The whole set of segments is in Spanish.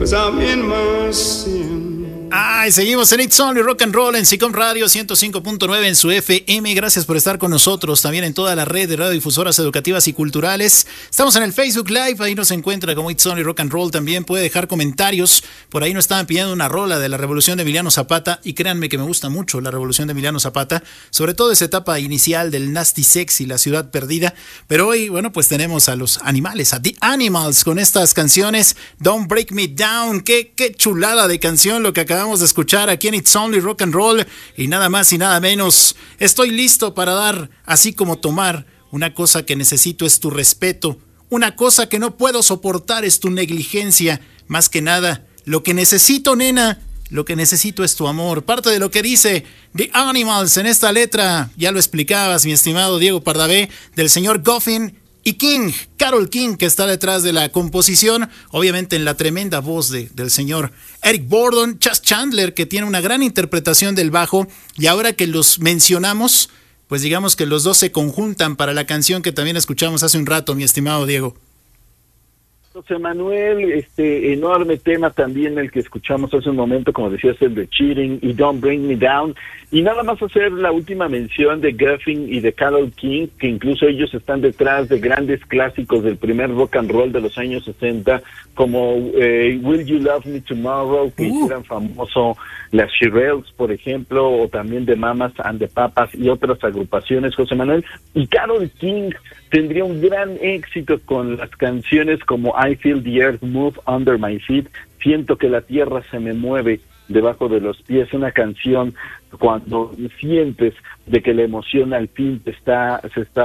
'cause I'm in my sin. Ay, seguimos en It's Only Rock and Roll en SICOM Radio 105.9 en su FM. Gracias por estar con nosotros también en toda la red de radiodifusoras educativas y culturales. Estamos en el Facebook Live, ahí nos encuentra como It's Only Rock and Roll. También puede dejar comentarios. Por ahí nos estaban pidiendo una rola de la Revolución de Emiliano Zapata, y créanme que me gusta mucho la Revolución de Emiliano Zapata, sobre todo esa etapa inicial del Nasty Sex y la Ciudad Perdida. Pero hoy, bueno, pues tenemos a los animales, a The Animals, con estas canciones. Don't Break Me Down, qué chulada de canción lo que acabamos de escuchar aquí en It's Only Rock and Roll, y nada más y nada menos. Estoy listo para dar, así como tomar. Una cosa que necesito es tu respeto. Una cosa que no puedo soportar es tu negligencia. Más que nada, lo que necesito, nena, lo que necesito es tu amor. Parte de lo que dice The Animals en esta letra, ya lo explicabas, mi estimado Diego Pardavé, del señor Goffin y King, Carole King, que está detrás de la composición, obviamente en la tremenda voz del señor Eric Burdon, Chas Chandler, que tiene una gran interpretación del bajo, y ahora que los mencionamos, pues digamos que los dos se conjuntan para la canción que también escuchamos hace un rato, mi estimado Diego. José Manuel, enorme tema también el que escuchamos hace un momento, como decías, el de Cheating y Don't Bring Me Down, y nada más hacer la última mención de Goffin y de Carole King, que incluso ellos están detrás de grandes clásicos del primer rock and roll de los años 60, como Will You Love Me Tomorrow, que hicieron famoso las Shirelles, por ejemplo, o también de Mamas and the Papas y otras agrupaciones, José Manuel. Y Carole King tendría un gran éxito con las canciones como I Feel the Earth Move Under My Feet, siento que la tierra se me mueve debajo de los pies, una canción cuando sientes de que la emoción al fin está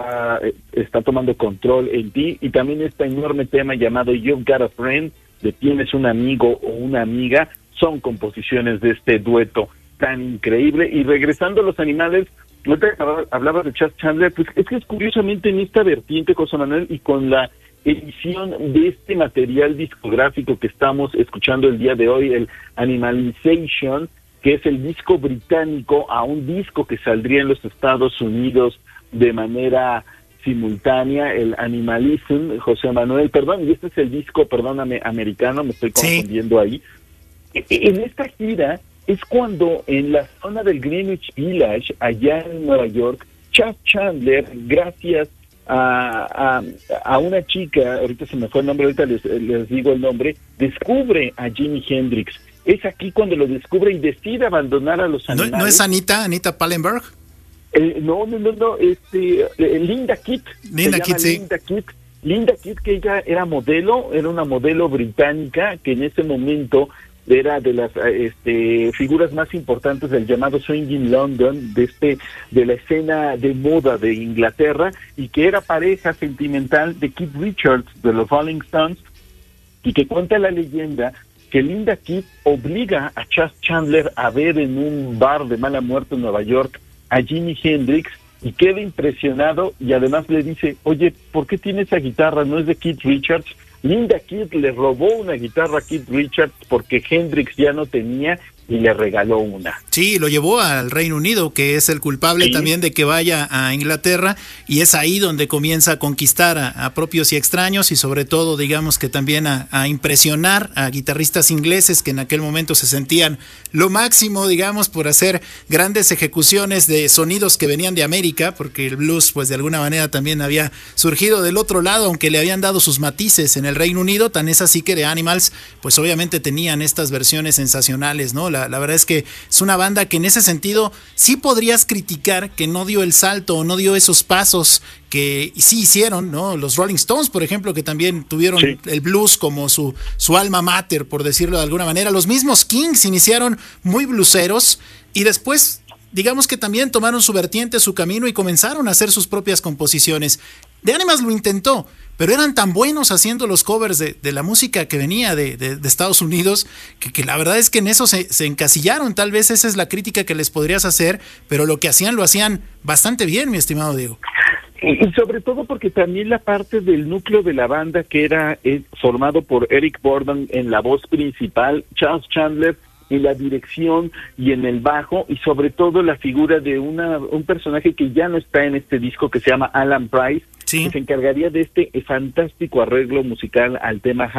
tomando control en ti. Y también este enorme tema llamado You've Got a Friend, de tienes un amigo o una amiga, son composiciones de este dueto tan increíble. Y regresando a los animales, hablabas de Chas Chandler, pues es que es curiosamente en esta vertiente, José Manuel, y con la edición de este material discográfico que estamos escuchando el día de hoy, el Animalization, que es el disco británico a un disco que saldría en los Estados Unidos de manera simultánea, el Animalism, José Manuel, perdón, y este es el disco, perdóname, americano, me estoy confundiendo ahí. En esta gira es cuando en la zona del Greenwich Village, allá en Nueva York, Chas Chandler, gracias a una chica, ahorita se me fue el nombre, ahorita les digo el nombre, descubre a Jimi Hendrix. Es aquí cuando lo descubre y decide abandonar a los animales. ¿No es Anita Pallenberg? No, Linda Kitt. Linda Kitt, que ella era modelo, era una modelo británica que en ese momento era de las figuras más importantes del llamado Swinging London, de la escena de moda de Inglaterra, y que era pareja sentimental de Keith Richards de los Rolling Stones, y que cuenta la leyenda que Linda Kitt obliga a Chas Chandler a ver en un bar de mala muerte en Nueva York a Jimi Hendrix, y queda impresionado, y además le dice, oye, ¿por qué tiene esa guitarra? ¿No es de Keith Richards? Linda Kitt le robó una guitarra a Keith Richards porque Hendrix ya no tenía, y le regaló una. Sí, lo llevó al Reino Unido, que es el culpable también de que vaya a Inglaterra, y es ahí donde comienza a conquistar a propios y extraños, y sobre todo, digamos que también a impresionar a guitarristas ingleses que en aquel momento se sentían lo máximo, digamos, por hacer grandes ejecuciones de sonidos que venían de América, porque el blues, pues de alguna manera también había surgido del otro lado, aunque le habían dado sus matices en el Reino Unido. Tan es así que The Animals, pues obviamente tenían estas versiones sensacionales, ¿no? La verdad es que es una banda que en ese sentido sí podrías criticar que no dio el salto o no dio esos pasos que sí hicieron, ¿no? Los Rolling Stones, por ejemplo, que también tuvieron el blues como su alma mater, por decirlo de alguna manera. Los mismos Kings iniciaron muy bluseros y después, digamos que también tomaron su vertiente, su camino, y comenzaron a hacer sus propias composiciones. The Animals lo intentó, pero eran tan buenos haciendo los covers de la música que venía de Estados Unidos, que la verdad es que en eso se encasillaron. Tal vez esa es la crítica que les podrías hacer, pero lo que hacían lo hacían bastante bien, mi estimado Diego. Y sobre todo porque también la parte del núcleo de la banda, que era formado por Eric Burdon en la voz principal, Chas Chandler en la dirección y en el bajo, y sobre todo la figura de un personaje que ya no está en este disco, que se llama Alan Price, que se encargaría de este fantástico arreglo musical al tema